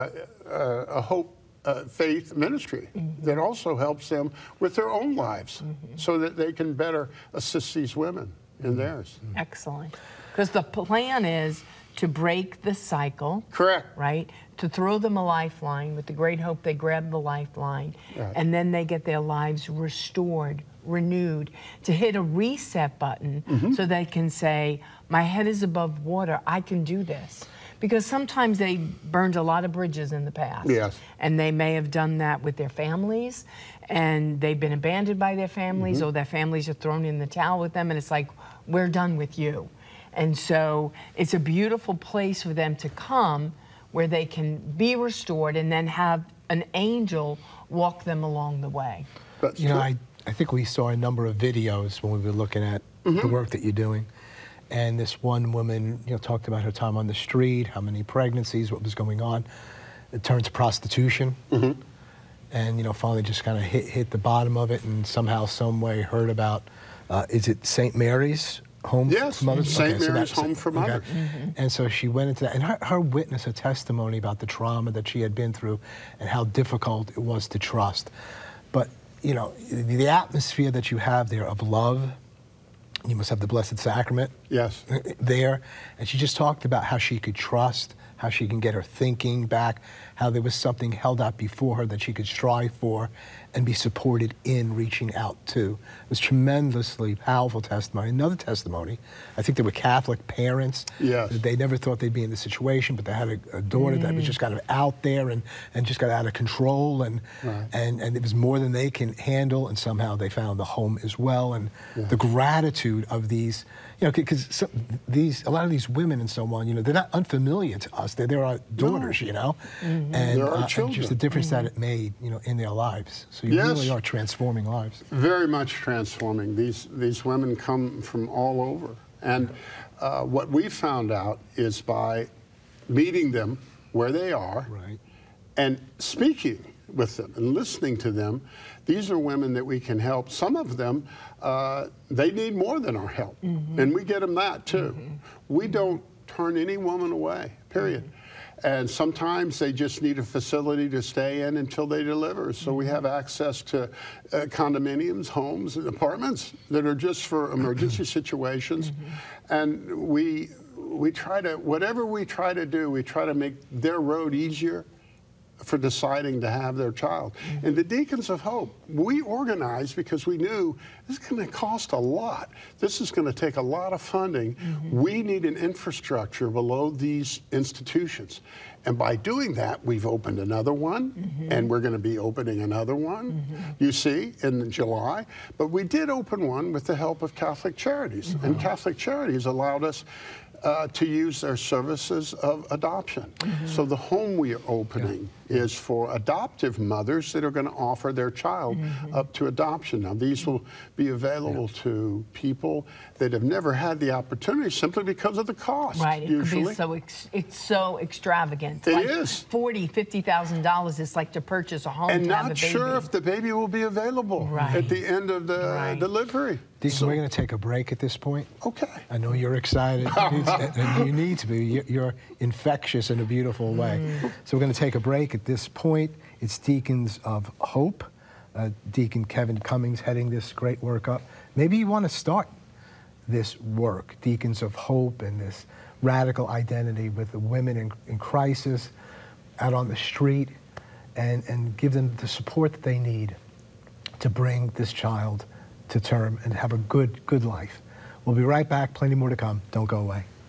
a hope faith ministry that also helps them with their own lives so that they can better assist these women in theirs. Excellent. Because the plan is to break the cycle. Correct. Right? To throw them a lifeline. With the great hope, they grab the lifeline. Right. And then they get their lives restored, renewed, to hit a reset button so they can say, my head is above water, I can do this. Because sometimes they burned a lot of bridges in the past. Yes. And they may have done that with their families, and they've been abandoned by their families, or their families are thrown in the towel with them, and it's like, we're done with you. And so it's a beautiful place for them to come where they can be restored and then have an angel walk them along the way. You know, I think we saw a number of videos when we were looking at the work that you're doing. And this one woman, you know, talked about her time on the street, how many pregnancies, what was going on. It turned to prostitution. And, you know, finally just kind of hit the bottom of it and somehow, some way heard about, is it St. Mary's Home for Mothers? St. Mary's Home for Mothers. And so she went into that. And her witness, her testimony about the trauma that she had been through and how difficult it was to trust. But, you know, the atmosphere that you have there of love, you must have the Blessed Sacrament there. And she just talked about how she could trust, how she can get her thinking back, how there was something held out before her that she could strive for and be supported in reaching out to. It was tremendously powerful testimony. Another testimony, I think there were Catholic parents. They never thought they'd be in this situation, but they had a daughter that was just kind of out there and just got out of control, and it was more than they can handle, and somehow they found the home as well. And the gratitude of these, you know, because a lot of these women and so on, you know, they're not unfamiliar to us. They're our daughters, you know, and just the difference that it made, you know, in their lives. So you really are transforming lives. Very much transforming. These women come from all over. And what we found out is by meeting them where they are and speaking with them and listening to them, these are women that we can help. Some of them, they need more than our help. And we get them that too. We don't turn any woman away, period. And sometimes they just need a facility to stay in until they deliver. So we have access to condominiums, homes, and apartments that are just for emergency situations. And we try to, whatever we try to do, we try to make their road easier for deciding to have their child. And the Deacons of Hope, we organized because we knew this is going to cost a lot. This is going to take a lot of funding. We need an infrastructure below these institutions. And by doing that, we've opened another one, and we're going to be opening another one, you see, in July. But we did open one with the help of Catholic Charities. And Catholic Charities allowed us to use their services of adoption. So the home we are opening is for adoptive mothers that are going to offer their child up to adoption. Now, these will be available to people that have never had the opportunity simply because of the cost. Right, usually. It's so extravagant. It like is. $40,000, $50,000 is like to purchase a home and to have a not baby. sure if the baby will be available at the end of the delivery. Deacon, we're going to take a break at this point. Okay. I know you're excited, and you need to be. You're infectious in a beautiful way. So we're going to take a break at this point. It's Deacons of Hope. Deacon Kevin Cummings heading this great work up. Maybe you want to start this work, Deacons of Hope, and this radical identity with the women in crisis out on the street, and give them the support that they need to bring this child to term and have a good life. We'll be right back. Plenty more to come. Don't go away.